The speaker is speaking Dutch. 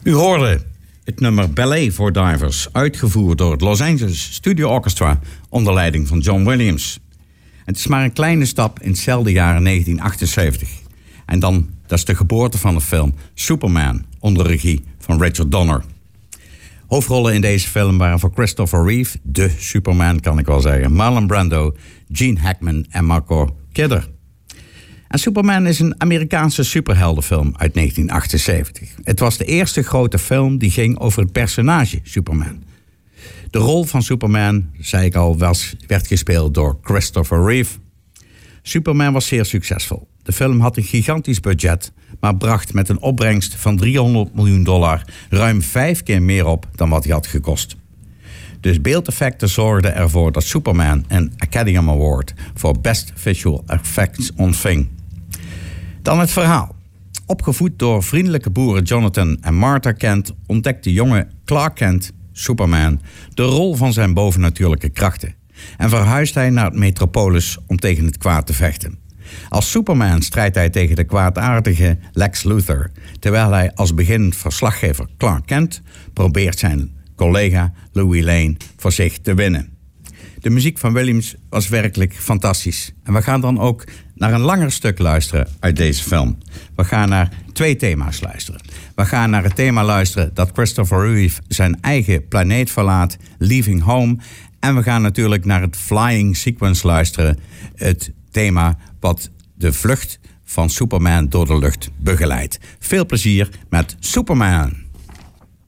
U hoorde het nummer Ballet for Divers, uitgevoerd door het Los Angeles Studio Orchestra onder leiding van John Williams. Het is maar een kleine stap in hetzelfde jaar in 1978. En dan, dat is de geboorte van de film Superman onder regie van Richard Donner. Hoofdrollen in deze film waren voor Christopher Reeve, de Superman kan ik wel zeggen, Marlon Brando, Gene Hackman en Margot Kidder. En Superman is een Amerikaanse superheldenfilm uit 1978. Het was de eerste grote film die ging over het personage Superman. De rol van Superman, zei ik al, werd gespeeld door Christopher Reeve. Superman was zeer succesvol. De film had een gigantisch budget, maar bracht met een opbrengst van $300 miljoen ruim 5 keer meer op dan wat hij had gekost. Dus beeldeffecten zorgden ervoor dat Superman een Academy Award voor Best Visual Effects ontving. Dan het verhaal. Opgevoed door vriendelijke boeren Jonathan en Martha Kent ontdekte jonge Clark Kent, Superman, de rol van zijn bovennatuurlijke krachten en verhuist hij naar het metropolis om tegen het kwaad te vechten. Als Superman strijdt hij tegen de kwaadaardige Lex Luthor, terwijl hij als beginnend verslaggever Clark Kent probeert zijn collega Louis Lane voor zich te winnen. De muziek van Williams was werkelijk fantastisch. En we gaan dan ook naar een langer stuk luisteren uit deze film. We gaan naar 2 thema's luisteren. We gaan naar het thema luisteren dat Christopher Reeve zijn eigen planeet verlaat, Leaving Home. En we gaan natuurlijk naar het Flying Sequence luisteren. Het thema wat de vlucht van Superman door de lucht begeleidt. Veel plezier met Superman.